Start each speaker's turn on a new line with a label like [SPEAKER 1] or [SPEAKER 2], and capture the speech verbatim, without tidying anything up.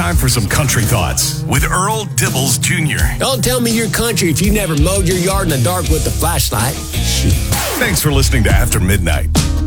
[SPEAKER 1] time for some country thoughts with Earl Dibbles Junior
[SPEAKER 2] Don't tell me you're country if you never mowed your yard in the dark with a flashlight. Shoot.
[SPEAKER 1] Thanks for listening to After Midnight.